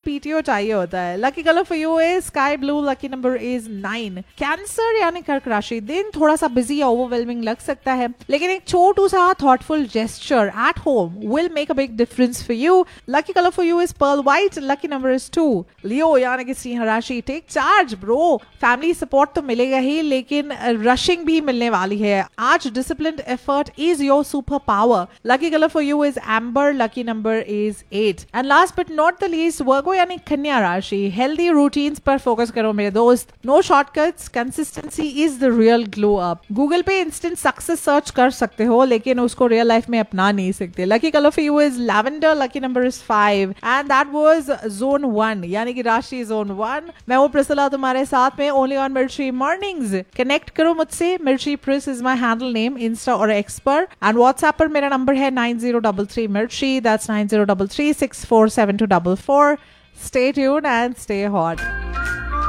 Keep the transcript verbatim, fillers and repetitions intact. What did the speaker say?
PTO चाहिए होता है। Lucky colour for you is sky blue, lucky number is nine. Cancer यानी कर्क राशि, दिन थोड़ा सा बिजी या ओवरवेलमिंग लग सकता है, लेकिन एक छोटू सा thoughtful gesture at home will make a big difference for you. Lucky colour for you is pearl white, lucky number is to. लियो यानी कि सिंह राशि, take charge bro. Family support तो मिलेगा ही, लेकिन रशिंग भी मिलने वाली है आज। Disciplined effort is your super power. Lucky colour for you is amber, lucky number is eight. And last but not the least वर्गो यानी कन्या राशि, हेल्दी रूटीन्स पर फोकस करो मेरे दोस्त। No shortcuts, consistency is the real glow up. Google पे instant success search कर सकते हो, लेकिन उसको रियल लाइफ में अपना नहीं सकते। Lucky colour for you is lavender, lucky number is five. And that was zone one यानी कि राशि जोन वन। मैं वो प्रिसला तुम्हारे साथ में ओनली ऑन मिर्ची मॉर्निंग्स। कनेक्ट करो मुझसे, मिर्ची प्रिस is my handle name Insta और एक्स पर। एंड व्हाट्सएप पर मेरा नंबर है नाइन जीरो डबल थ्री मिर्ची, that's nine zero double three six four seven to double four. Stay tuned and stay hot.